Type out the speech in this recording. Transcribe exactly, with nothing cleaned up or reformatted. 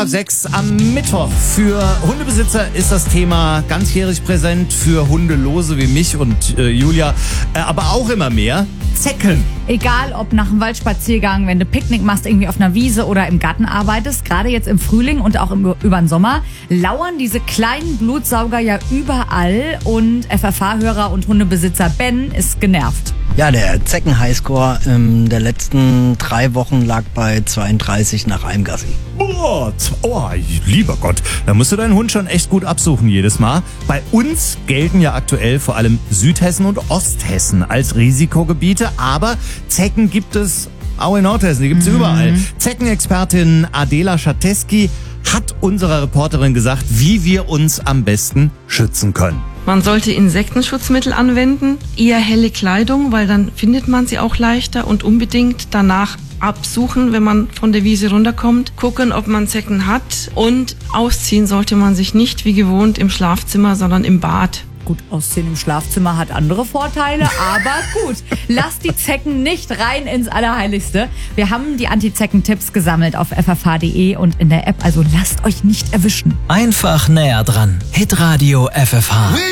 nach sechs am Mittwoch. Für Hundebesitzer ist das Thema ganzjährig präsent, für Hundelose wie mich und äh, Julia, äh, aber auch immer mehr. Zecken. Egal, ob nach einem Waldspaziergang, wenn du Picknick machst, irgendwie auf einer Wiese oder im Garten arbeitest, gerade jetzt im Frühling und auch im, über den Sommer, lauern diese kleinen Blutsauger ja überall und F F H-Hörer und Hundebesitzer Ben ist genervt. Ja, der Zecken-Highscore ähm, der letzten drei Wochen lag bei zweiunddreißig nach einem Gassi. Oh, oh, lieber Gott, da musst du deinen Hund schon echt gut absuchen jedes Mal. Bei uns gelten ja aktuell vor allem Südhessen und Osthessen als Risikogebiete, aber Zecken gibt es auch in Nordhessen, die gibt es mhm. überall. Zeckenexpertin Adela Schateski hat unserer Reporterin gesagt, wie wir uns am besten schützen können. Man sollte Insektenschutzmittel anwenden, eher helle Kleidung, weil dann findet man sie auch leichter, und unbedingt danach absuchen, wenn man von der Wiese runterkommt, gucken, ob man Zecken hat, und ausziehen sollte man sich nicht wie gewohnt im Schlafzimmer, sondern im Bad. Gut, ausziehen im Schlafzimmer hat andere Vorteile, aber gut. Lasst die Zecken nicht rein ins Allerheiligste. Wir haben die Anti-Zecken-Tipps gesammelt auf f f h punkt d e und in der App, also lasst euch nicht erwischen. Einfach näher dran. Hitradio F F H.